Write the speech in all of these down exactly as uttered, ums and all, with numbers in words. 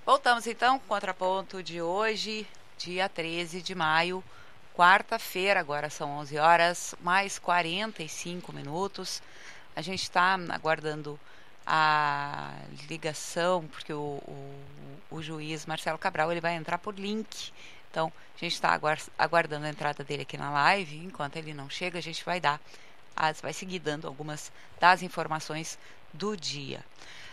Voltamos então com o contraponto de hoje, dia treze de maio, quarta-feira, agora são onze horas, mais quarenta e cinco minutos. A gente está aguardando a ligação, porque o, o, o juiz Marcelo Cabral ele vai entrar por link. Então, a gente está aguardando a entrada dele aqui na live. Enquanto ele não chega, a gente vai dar, as, vai seguir dando algumas das informações do dia.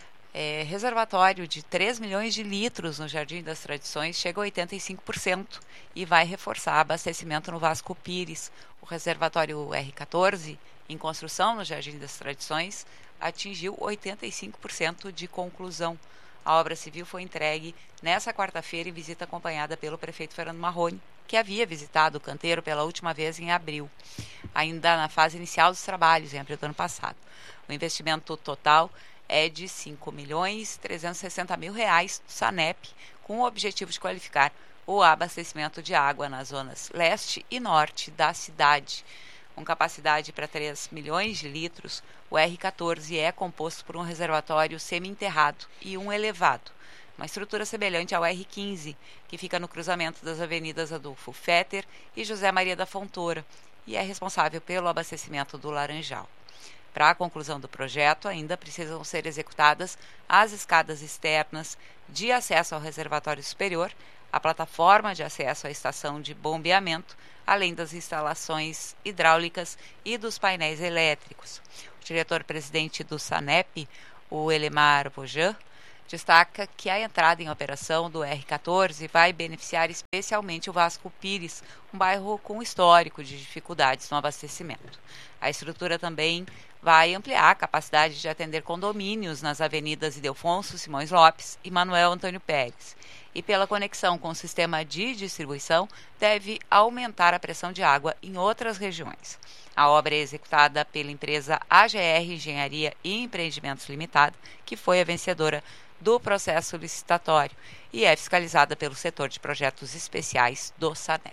É, reservatório de três milhões de litros no Jardim das Tradições chega a oitenta e cinco por cento e vai reforçar abastecimento no Vasco Pires. O reservatório R quatorze, em construção no Jardim das Tradições, atingiu oitenta e cinco por cento de conclusão. A obra civil foi entregue nesta quarta-feira em visita acompanhada pelo prefeito Fernando Marrone, que havia visitado o canteiro pela última vez em abril, ainda na fase inicial dos trabalhos, em abril do ano passado. O investimento total é de cinco milhões trezentos e sessenta mil reais do SANEP, com o objetivo de qualificar o abastecimento de água nas zonas leste e norte da cidade. Com capacidade para três milhões de litros, o R quatorze é composto por um reservatório semi-enterrado e um elevado, uma estrutura semelhante ao R quinze, que fica no cruzamento das avenidas Adolfo Fetter e José Maria da Fontoura, e é responsável pelo abastecimento do Laranjal. Para a conclusão do projeto, ainda precisam ser executadas as escadas externas de acesso ao reservatório superior, a plataforma de acesso à estação de bombeamento, além das instalações hidráulicas e dos painéis elétricos. O diretor-presidente do SANEP, o Elemar Vojan, destaca que a entrada em operação do R quatorze vai beneficiar especialmente o Vasco Pires, um bairro com histórico de dificuldades no abastecimento. A estrutura também vai ampliar a capacidade de atender condomínios nas avenidas Ildefonso Simões Lopes e Manuel Antônio Pérez. E pela conexão com o sistema de distribuição, deve aumentar a pressão de água em outras regiões. A obra é executada pela empresa A G R Engenharia e Empreendimentos Limitada, que foi a vencedora do processo licitatório e é fiscalizada pelo setor de projetos especiais do SANEP.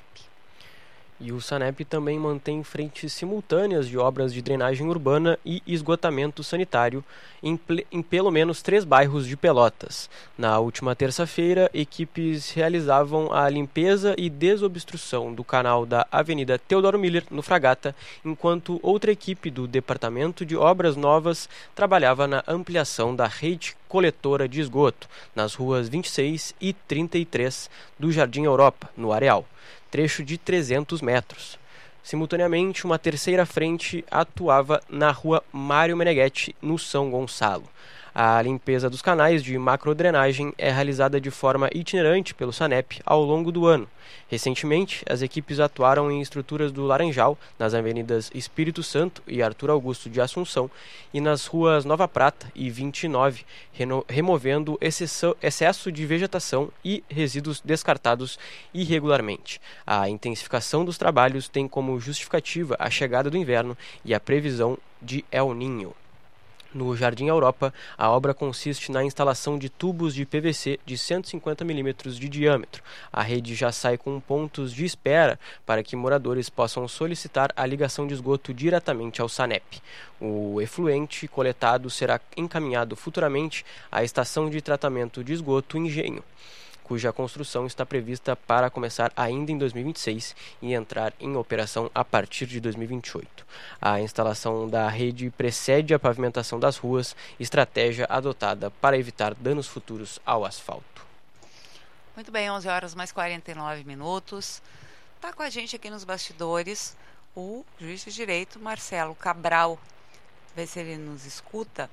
E o SANEP também mantém frentes simultâneas de obras de drenagem urbana e esgotamento sanitário em, ple- em pelo menos três bairros de Pelotas. Na última terça-feira, equipes realizavam a limpeza e desobstrução do canal da Avenida Teodoro Miller, no Fragata, enquanto outra equipe do Departamento de Obras Novas trabalhava na ampliação da rede coletora de esgoto nas ruas vinte e seis e trinta e três do Jardim Europa, no Areal, trecho de trezentos metros. Simultaneamente, uma terceira frente atuava na rua Mário Meneghetti, no São Gonçalo. A limpeza dos canais de macrodrenagem é realizada de forma itinerante pelo SANEP ao longo do ano. Recentemente, as equipes atuaram em estruturas do Laranjal, nas avenidas Espírito Santo e Arthur Augusto de Assunção, e nas ruas Nova Prata e vinte e nove, reno- removendo excesso, excesso de vegetação e resíduos descartados irregularmente. A intensificação dos trabalhos tem como justificativa a chegada do inverno e a previsão de El Niño. No Jardim Europa, a obra consiste na instalação de tubos de P V C de cento e cinquenta milímetros de diâmetro. A rede já sai com pontos de espera para que moradores possam solicitar a ligação de esgoto diretamente ao SANEP. O efluente coletado será encaminhado futuramente à estação de tratamento de esgoto Engenho, cuja construção está prevista para começar ainda em dois mil e vinte e seis e entrar em operação a partir de dois mil e vinte e oito. A instalação da rede precede a pavimentação das ruas, estratégia adotada para evitar danos futuros ao asfalto. Muito bem, onze horas mais quarenta e nove minutos. Está com a gente aqui nos bastidores o juiz de direito Marcelo Cabral. Ver se ele nos escuta.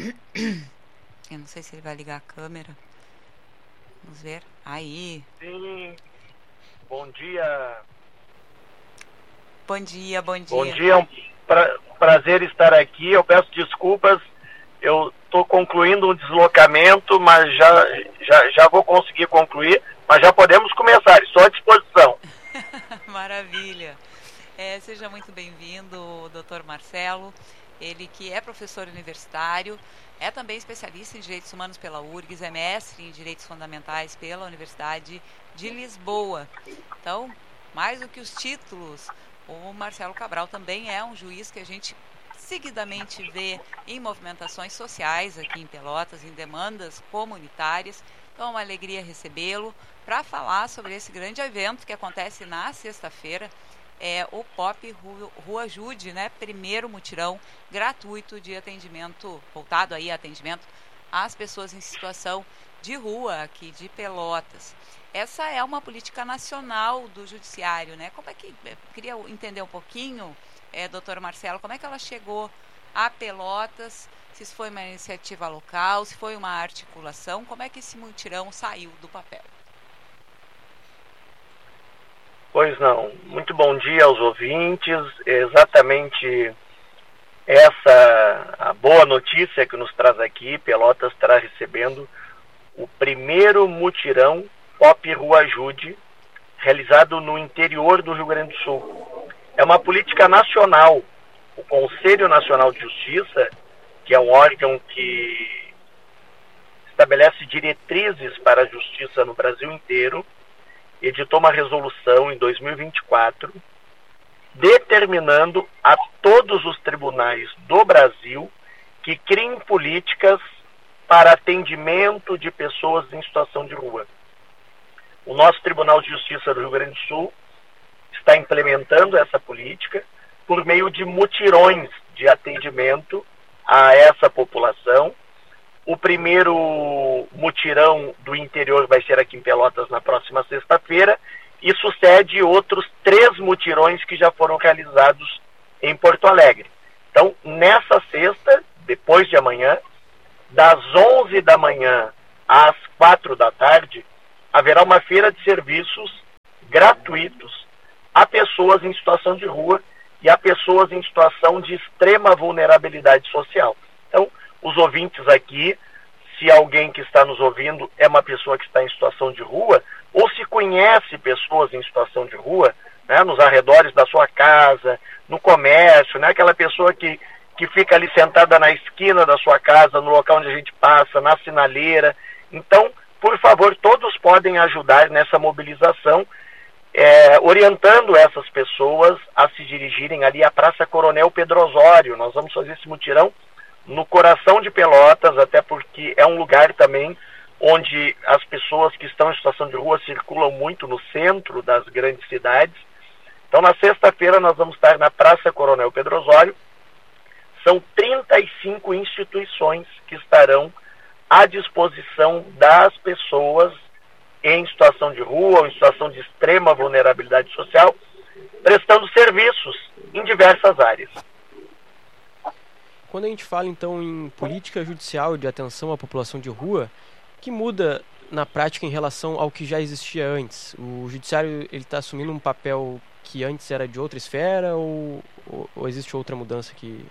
Eu não sei se ele vai ligar a câmera. Vamos ver. Aí. Sim. Bom dia. Bom dia, bom dia. Bom dia, é um pra, prazer estar aqui. Eu peço desculpas. Eu estou concluindo um deslocamento, mas já, já, já vou conseguir concluir. Mas já podemos começar. Estou à disposição. Maravilha. É, seja muito bem-vindo, doutor Marcelo. Ele que é professor universitário, é também especialista em Direitos Humanos pela U R G S, é mestre em Direitos Fundamentais pela Universidade de Lisboa. Então, mais do que os títulos, o Marcelo Cabral também é um juiz que a gente seguidamente vê em movimentações sociais aqui em Pelotas, em demandas comunitárias. Então é uma alegria recebê-lo para falar sobre esse grande evento que acontece na sexta-feira, é o Pop Rua Ajude, né? Primeiro mutirão gratuito de atendimento, voltado aí a atendimento às pessoas em situação de rua aqui de Pelotas. Essa é uma política nacional do judiciário, né? Como é que, eu queria entender um pouquinho, é, doutor Marcelo, como é que ela chegou a Pelotas, se isso foi uma iniciativa local, se foi uma articulação, como é que esse mutirão saiu do papel? Pois não, muito bom dia aos ouvintes, exatamente essa a boa notícia que nos traz aqui. Pelotas estará recebendo o primeiro mutirão Pop Rua Ajude, realizado no interior do Rio Grande do Sul. É uma política nacional. O Conselho Nacional de Justiça, que é um órgão que estabelece diretrizes para a justiça no Brasil inteiro, editou uma resolução em dois mil e vinte e quatro determinando a todos os tribunais do Brasil que criem políticas para atendimento de pessoas em situação de rua. O nosso Tribunal de Justiça do Rio Grande do Sul está implementando essa política por meio de mutirões de atendimento a essa população. O primeiro mutirão do interior vai ser aqui em Pelotas na próxima sexta-feira e sucede outros três mutirões que já foram realizados em Porto Alegre. Então, nessa sexta, depois de amanhã, das onze da manhã às quatro da tarde, haverá uma feira de serviços gratuitos a pessoas em situação de rua e a pessoas em situação de extrema vulnerabilidade social. Então, os ouvintes aqui, se alguém que está nos ouvindo é uma pessoa que está em situação de rua, ou se conhece pessoas em situação de rua, né, nos arredores da sua casa, no comércio, né, aquela pessoa que, que fica ali sentada na esquina da sua casa, no local onde a gente passa, na sinaleira. Então, por favor, todos podem ajudar nessa mobilização, é, orientando essas pessoas a se dirigirem ali à Praça Coronel Pedro Osório. Nós vamos fazer esse mutirão no coração de Pelotas, até porque é um lugar também onde as pessoas que estão em situação de rua circulam muito no centro das grandes cidades. Então, na sexta-feira, nós vamos estar na Praça Coronel Pedro Osório. São trinta e cinco instituições que estarão à disposição das pessoas em situação de rua ou em situação de extrema vulnerabilidade social, prestando serviços em diversas áreas. Quando a gente fala, então, em política judicial de atenção à população de rua, que muda na prática em relação ao que já existia antes? O judiciário está assumindo um papel que antes era de outra esfera ou, ou, ou existe outra mudança que...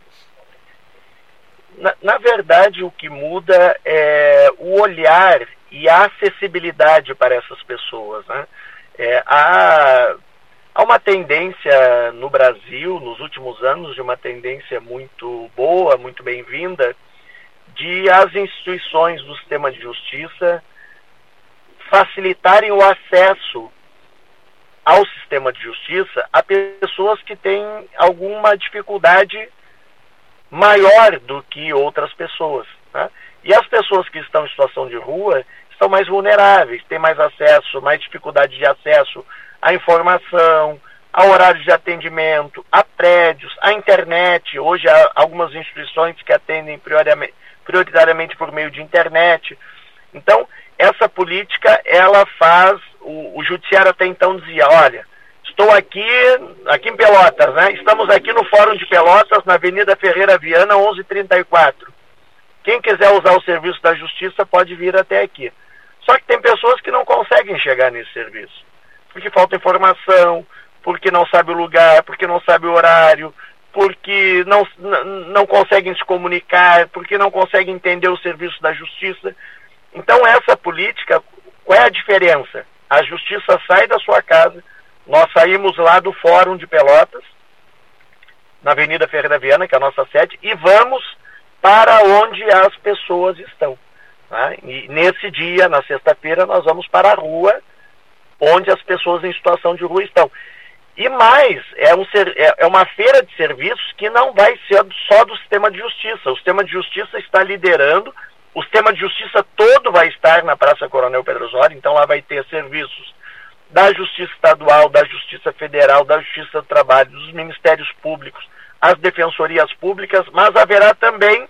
Na, na verdade, o que muda é o olhar e a acessibilidade para essas pessoas, né? É, há, há uma tendência no Brasil, nos últimos anos, de uma tendência muito boa, muito bem-vinda, de as instituições do sistema de justiça facilitarem o acesso ao sistema de justiça a pessoas que têm alguma dificuldade maior do que outras pessoas, né? E as pessoas que estão em situação de rua estão mais vulneráveis, têm mais acesso, mais dificuldade de acesso à informação, a horários de atendimento, a prédios, à internet. Hoje há algumas instituições que atendem prioritariamente, prioritariamente por meio de internet. Então, essa política, ela faz, o, o judiciário até então dizia, olha, estou aqui, aqui em Pelotas, né? Estamos aqui no Fórum de Pelotas, na Avenida Ferreira Viana, onze trinta e quatro. Quem quiser usar o serviço da justiça pode vir até aqui. Só que tem pessoas que não conseguem chegar nesse serviço, porque falta informação, porque não sabe o lugar, porque não sabe o horário, porque não, não conseguem se comunicar, porque não conseguem entender o serviço da justiça. Então, essa política, qual é a diferença? A justiça sai da sua casa, nós saímos lá do Fórum de Pelotas, na Avenida Ferreira Viana, que é a nossa sede, e vamos para onde as pessoas estão, né? E nesse dia, na sexta-feira, nós vamos para a rua, onde as pessoas em situação de rua estão. E mais, é, um, é uma feira de serviços que não vai ser só do sistema de justiça. O sistema de justiça está liderando, o sistema de justiça todo vai estar na Praça Coronel Pedro Osório, então lá vai ter serviços da Justiça Estadual, da Justiça Federal, da Justiça do Trabalho, dos Ministérios Públicos, as Defensorias Públicas, mas haverá também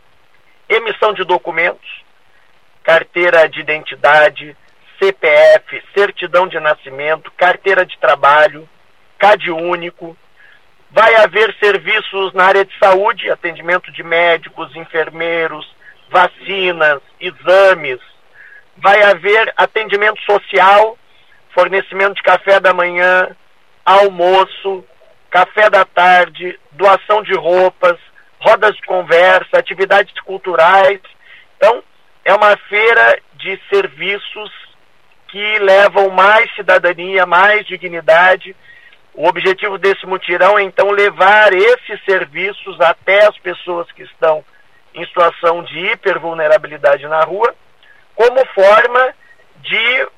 emissão de documentos, carteira de identidade, C P F, certidão de nascimento, carteira de trabalho, C A D único. Vai haver serviços na área de saúde, atendimento de médicos, enfermeiros, vacinas, exames. Vai haver atendimento social, fornecimento de café da manhã, almoço, café da tarde, doação de roupas, rodas de conversa, atividades culturais. Então, é uma feira de serviços que levam mais cidadania, mais dignidade. O objetivo desse mutirão é, então, levar esses serviços até as pessoas que estão em situação de hipervulnerabilidade na rua, como forma de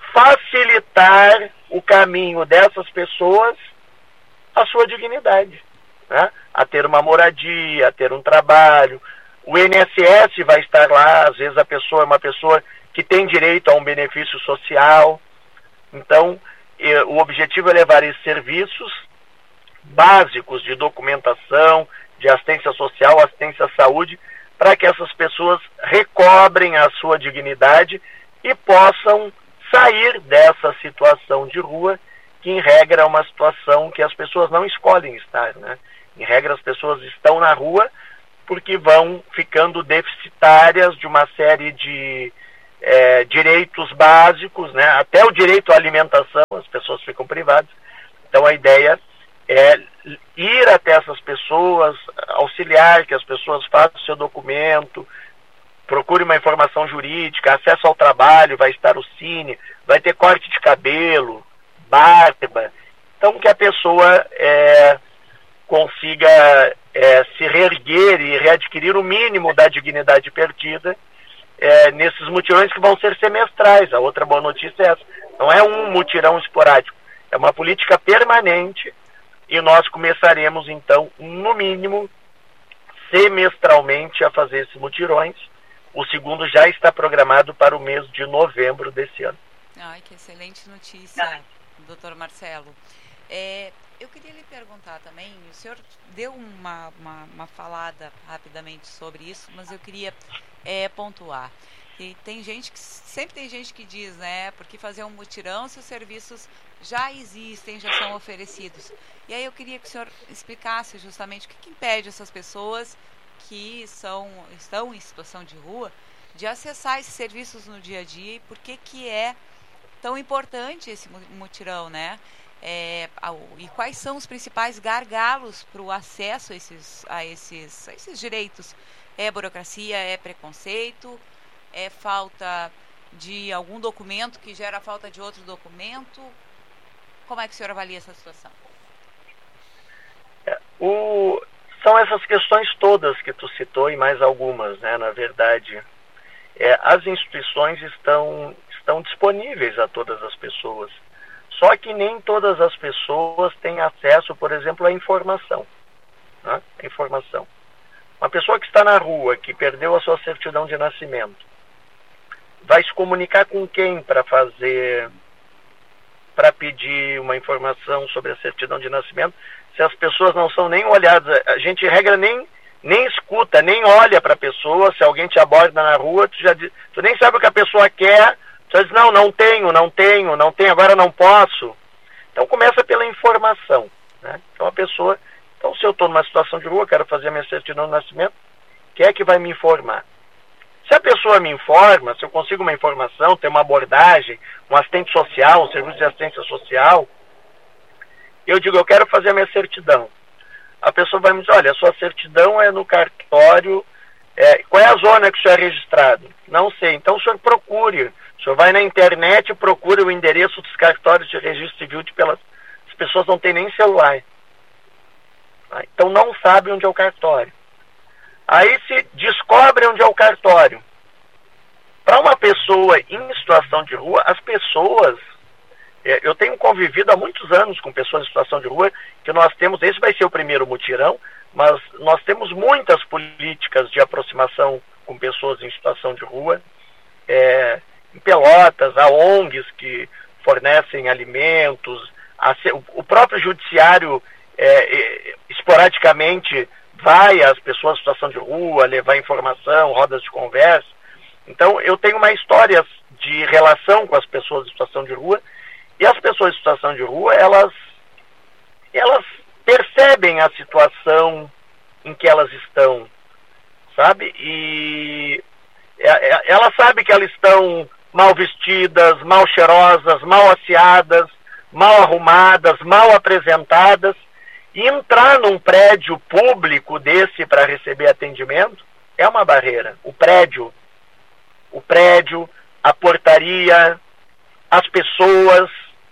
facilitar o caminho dessas pessoas à sua dignidade, né? A ter uma moradia, a ter um trabalho. O I N S S vai estar lá, às vezes a pessoa é uma pessoa que tem direito a um benefício social. Então, eh, o objetivo é levar esses serviços básicos de documentação, de assistência social, assistência à saúde, para que essas pessoas recobrem a sua dignidade e possam sair dessa situação de rua, que em regra é uma situação que as pessoas não escolhem estar, né? Em regra as pessoas estão na rua porque vão ficando deficitárias de uma série de é, direitos básicos, né? Até o direito à alimentação, as pessoas ficam privadas. Então a ideia é ir até essas pessoas, auxiliar que as pessoas façam o seu documento, procure uma informação jurídica, acesso ao trabalho, vai estar o Cine, vai ter corte de cabelo, barba. Então que a pessoa é, consiga é, se reerguer e readquirir o mínimo da dignidade perdida é, nesses mutirões que vão ser semestrais. A outra boa notícia é essa. Não é um mutirão esporádico, é uma política permanente e nós começaremos então, no mínimo, semestralmente a fazer esses mutirões. O segundo já está programado para o mês de novembro desse ano. Ai, que excelente notícia, doutor Marcelo. É, eu queria lhe perguntar também, o senhor deu uma, uma, uma falada rapidamente sobre isso, mas eu queria é, pontuar. E tem gente que, sempre tem gente que diz, né, por que fazer um mutirão se os serviços já existem, já são oferecidos? E aí eu queria que o senhor explicasse justamente o que, que impede essas pessoas que são, estão em situação de rua de acessar esses serviços no dia a dia e por que que é tão importante esse mutirão, né? É, e quais são os principais gargalos para o acesso a esses, a, esses, a esses direitos? É burocracia, é preconceito, é falta de algum documento que gera falta de outro documento? Como é que o senhor avalia essa situação? É, o, são essas questões todas que tu citou e mais algumas, né? Na verdade, é, as instituições estão, estão disponíveis a todas as pessoas. Só que nem todas as pessoas têm acesso, por exemplo, à informação. Né? A informação. Uma pessoa que está na rua, que perdeu a sua certidão de nascimento, vai se comunicar com quem para fazer, para pedir uma informação sobre a certidão de nascimento, se as pessoas não são nem olhadas? A gente, em regra, nem, nem escuta, nem olha para a pessoa. Se alguém te aborda na rua, tu, já, tu nem sabe o que a pessoa quer. Você diz, não, não tenho, não tenho, não tenho, agora não posso. Então começa pela informação, né? Então a pessoa, então se eu estou numa situação de rua, quero fazer a minha certidão de nascimento, quem é que vai me informar? Se a pessoa me informa, se eu consigo uma informação, tem uma abordagem, um assistente social, um serviço de assistência social, eu digo, eu quero fazer a minha certidão. A pessoa vai me dizer, olha, a sua certidão é no cartório, é, qual é a zona que o senhor é registrado? Não sei, então o senhor procure. O senhor vai na internet e procura o endereço dos cartórios de registro civil de Pelotas. As pessoas não têm nem celular. Então não sabem onde é o cartório. Aí se descobre onde é o cartório. Para uma pessoa em situação de rua, as pessoas É, eu tenho convivido há muitos anos com pessoas em situação de rua, que nós temos, esse vai ser o primeiro mutirão, mas nós temos muitas políticas de aproximação com pessoas em situação de rua, é, em Pelotas, há O N Gs que fornecem alimentos, a, o próprio judiciário é, é, esporadicamente vai às pessoas em situação de rua, levar informação, rodas de conversa. Então eu tenho uma história de relação com as pessoas em situação de rua, e as pessoas em situação de rua, elas, elas percebem a situação em que elas estão, sabe? E ela sabe que elas estão mal vestidas, mal cheirosas, mal asseadas, mal arrumadas, mal apresentadas, e entrar num prédio público desse para receber atendimento é uma barreira. O prédio, o prédio, a portaria, as pessoas,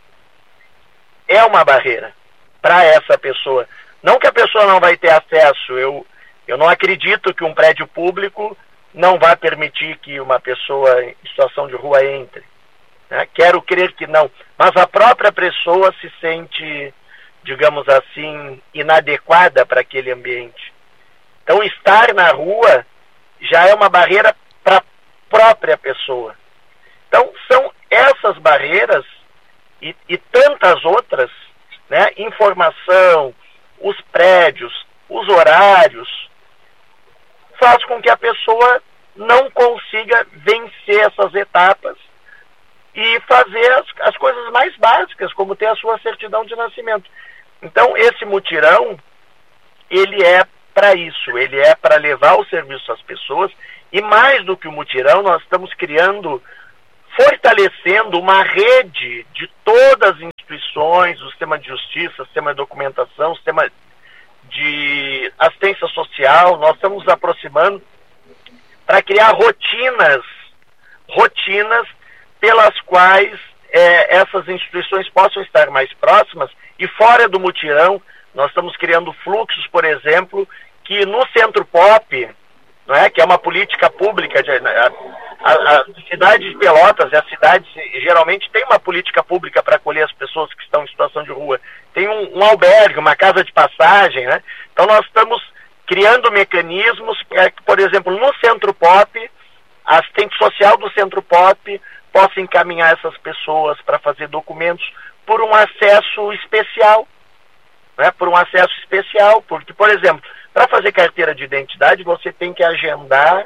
é uma barreira para essa pessoa. Não que a pessoa não vai ter acesso, eu, eu não acredito que um prédio público não vai permitir que uma pessoa em situação de rua entre. Né? Quero crer que não. Mas a própria pessoa se sente, digamos assim, inadequada para aquele ambiente. Então, estar na rua já é uma barreira para a própria pessoa. Então, são essas barreiras e, e tantas outras, né? Informação, os prédios, os horários, faz com que a pessoa não consiga vencer essas etapas e fazer as, as coisas mais básicas, como ter a sua certidão de nascimento. Então, esse mutirão, ele é para isso, ele é para levar o serviço às pessoas, e mais do que o mutirão, nós estamos criando, fortalecendo uma rede de todas as instituições, o sistema de justiça, o sistema de documentação, o sistema de assistência social. Nós estamos nos aproximando para criar rotinas, rotinas pelas quais é, essas instituições possam estar mais próximas. E fora do mutirão, nós estamos criando fluxos, por exemplo, que no Centro Pop, não é, que é uma política pública, de, a, a, a cidade de Pelotas, a cidade geralmente tem uma política pública para acolher as pessoas que estão em situação de rua. Tem um, um albergue, uma casa de passagem, né? Então nós estamos criando mecanismos para que, por exemplo, no Centro Pop, a assistente social do Centro Pop possa encaminhar essas pessoas para fazer documentos por um acesso especial, né? Por um acesso especial, porque, por exemplo, para fazer carteira de identidade, você tem que agendar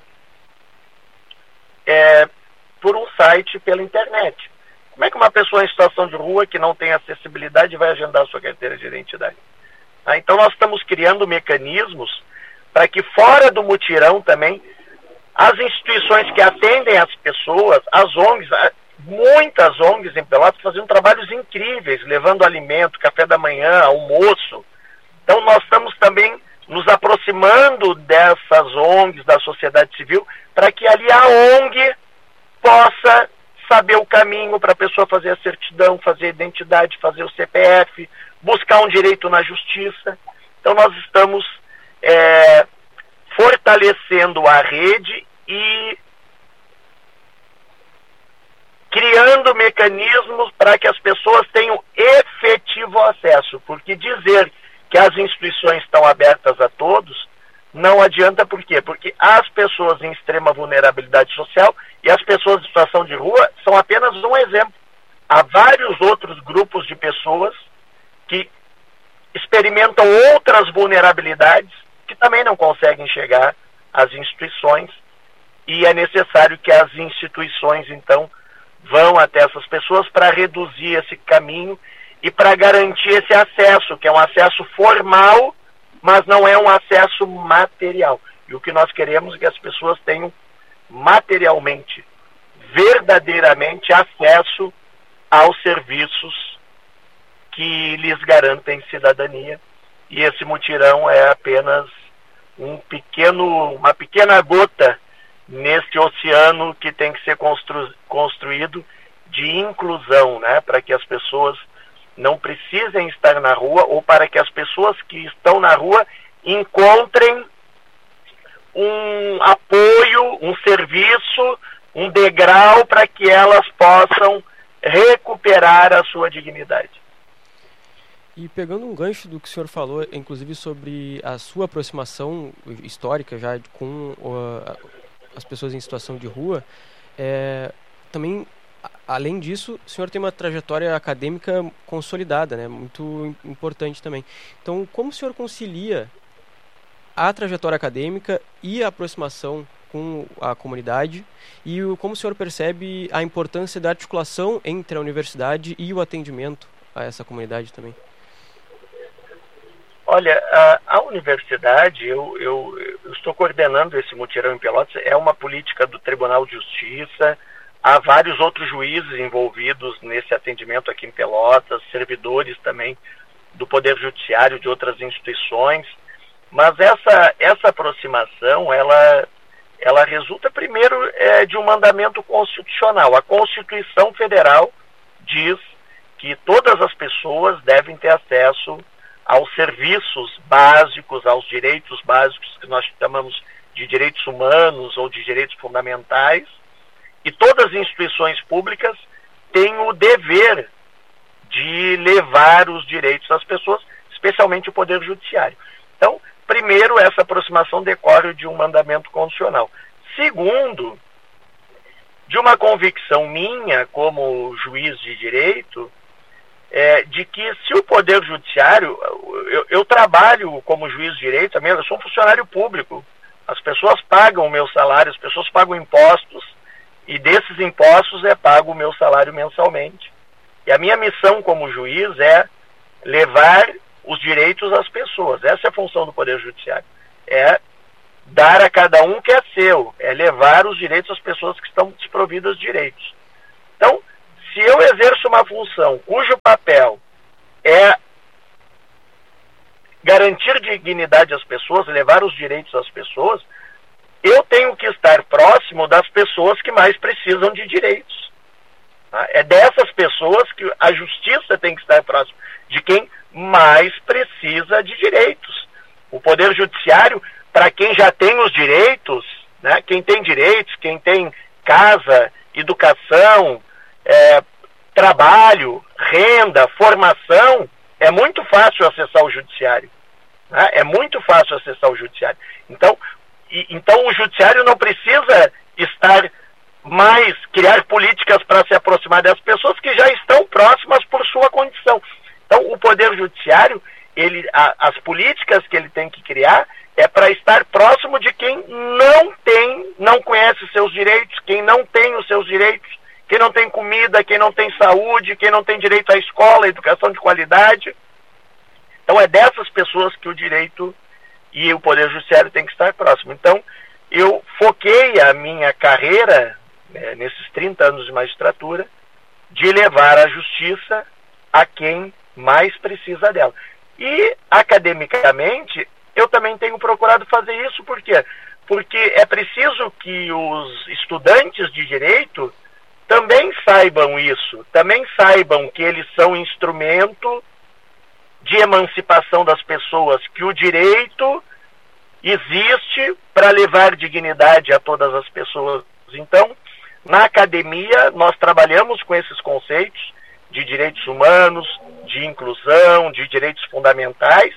é, por um site pela internet. Como é que uma pessoa em situação de rua que não tem acessibilidade vai agendar a sua carteira de identidade? Ah, então nós estamos criando mecanismos para que fora do mutirão também, as instituições que atendem as pessoas, as O N Gs, muitas O N Gs em Pelotas faziam trabalhos incríveis, levando alimento, café da manhã, almoço. Então nós estamos também nos aproximando dessas O N Gs, da sociedade civil, para que ali a O N G possa saber o caminho para a pessoa fazer a certidão, fazer a identidade, fazer o C P F, buscar um direito na justiça. Então nós estamos é, fortalecendo a rede e criando mecanismos para que as pessoas tenham efetivo acesso, porque dizer que as instituições estão abertas a todos não adianta. Por quê? Porque as pessoas em extrema vulnerabilidade social e as pessoas em situação de rua são apenas um exemplo. Há vários outros grupos de pessoas que experimentam outras vulnerabilidades que também não conseguem chegar às instituições, e é necessário que as instituições, então, vão até essas pessoas para reduzir esse caminho e para garantir esse acesso, que é um acesso formal, mas não é um acesso material. E o que nós queremos é que as pessoas tenham materialmente, verdadeiramente acesso aos serviços que lhes garantem cidadania. E esse mutirão é apenas um pequeno, uma pequena gota neste oceano que tem que ser constru, construído de inclusão, né, para que as pessoas não precisem estar na rua, ou para que as pessoas que estão na rua encontrem um apoio, um serviço, um degrau para que elas possam recuperar a sua dignidade. E pegando um gancho do que o senhor falou, inclusive sobre a sua aproximação histórica já com uh, as pessoas em situação de rua, é, também, além disso, o senhor tem uma trajetória acadêmica consolidada, né, muito importante também. Então, como o senhor concilia a trajetória acadêmica e a aproximação com a comunidade, e o, como o senhor percebe a importância da articulação entre a universidade e o atendimento a essa comunidade também? Olha, a, a universidade, eu, eu, eu estou coordenando esse mutirão em Pelotas, é uma política do Tribunal de Justiça, há vários outros juízes envolvidos nesse atendimento aqui em Pelotas, servidores também do Poder Judiciário, de outras instituições, mas essa, essa aproximação, ela, ela resulta primeiro é, de um mandamento constitucional. A Constituição Federal diz que todas as pessoas devem ter acesso aos serviços básicos, aos direitos básicos que nós chamamos de direitos humanos ou de direitos fundamentais, e todas as instituições públicas têm o dever de levar os direitos das pessoas, especialmente o Poder Judiciário. Então, primeiro, essa aproximação decorre de um mandamento constitucional. Segundo, de uma convicção minha como juiz de direito, É, de que se o Poder Judiciário, eu, eu trabalho como juiz de direito também, eu sou um funcionário público, as pessoas pagam o meu salário, as pessoas pagam impostos, e desses impostos é pago o meu salário mensalmente. E a minha missão como juiz é levar os direitos às pessoas, essa é a função do Poder Judiciário, é dar a cada um o que é seu, é levar os direitos às pessoas que estão desprovidas de direitos. Então, se eu exerço uma função cujo papel é garantir dignidade às pessoas, levar os direitos às pessoas, eu tenho que estar próximo das pessoas que mais precisam de direitos. Tá? É dessas pessoas que a justiça tem que estar próximo, de quem mais precisa de direitos. O Poder Judiciário, para quem já tem os direitos, né, quem tem direitos, quem tem casa, educação, É, trabalho, renda, formação, é muito fácil acessar o judiciário. Né? É muito fácil acessar o judiciário. Então, e, então o judiciário não precisa estar mais, criar políticas para se aproximar das pessoas que já estão próximas por sua condição. Então, o Poder Judiciário, ele, a, as políticas que ele tem que criar é para estar próximo de quem não tem, não conhece seus direitos, quem não tem os seus direitos, quem não tem comida, quem não tem saúde, quem não tem direito à escola, à educação de qualidade. Então é dessas pessoas que o direito e o Poder Judiciário tem que estar próximo. Então eu foquei a minha carreira, né, nesses trinta anos de magistratura, de levar a justiça a quem mais precisa dela. E academicamente eu também tenho procurado fazer isso, por quê? Porque é preciso que os estudantes de direito também saibam isso, também saibam que eles são instrumento de emancipação das pessoas, que o direito existe para levar dignidade a todas as pessoas. Então, na academia, nós trabalhamos com esses conceitos de direitos humanos, de inclusão, de direitos fundamentais,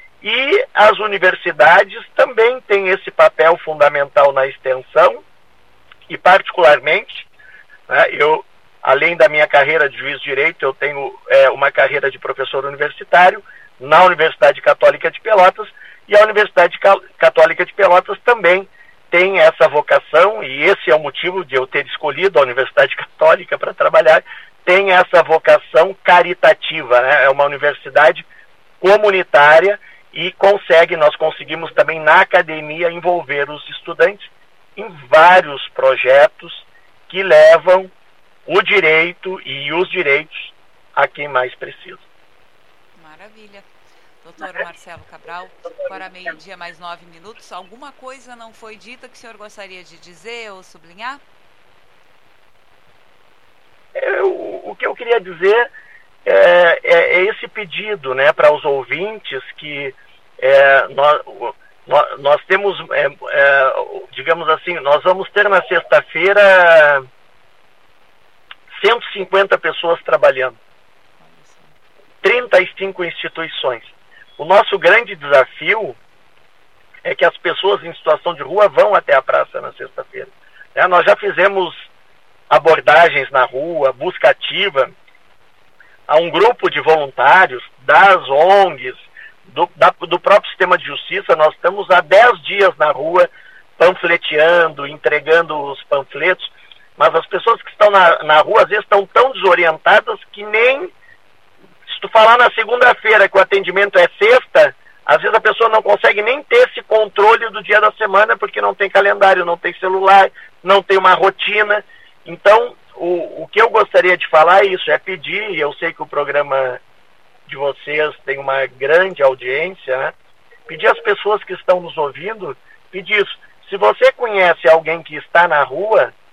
e as universidades também têm esse papel fundamental na extensão, e particularmente, né, eu, além da minha carreira de juiz de direito, eu tenho é, uma carreira de professor universitário na Universidade Católica de Pelotas, e a Universidade Católica de Pelotas também tem essa vocação, e esse é o motivo de eu ter escolhido a Universidade Católica para trabalhar, tem essa vocação caritativa, né? É uma universidade comunitária e consegue, nós conseguimos também na academia envolver os estudantes em vários projetos que levam o direito e os direitos a quem mais precisa. Maravilha. Doutor Marcelo Cabral, agora meio-dia mais nove minutos. Alguma coisa não foi dita que o senhor gostaria de dizer ou sublinhar? Eu, o que eu queria dizer é, é, é esse pedido, né, para os ouvintes que é, nós, nós, nós temos, é, é, digamos assim, nós vamos ter na sexta-feira cento e cinquenta pessoas trabalhando, trinta e cinco instituições. O nosso grande desafio é que as pessoas em situação de rua vão até a praça na sexta-feira. É, nós já fizemos abordagens na rua, busca ativa, a um grupo de voluntários, das O N Gs, do, da, do próprio sistema de justiça. Nós estamos há dez dias na rua, panfleteando, entregando os panfletos, mas as pessoas que estão na, na rua às vezes estão tão desorientadas que nem, se tu falar na segunda-feira que o atendimento é sexta, às vezes a pessoa não consegue nem ter esse controle do dia da semana, porque não tem calendário, não tem celular, não tem uma rotina. Então, o, o que eu gostaria de falar é isso, é pedir, e eu sei que o programa de vocês tem uma grande audiência, né? Pedir às pessoas que estão nos ouvindo, pedir isso. Se você conhece alguém que está na rua,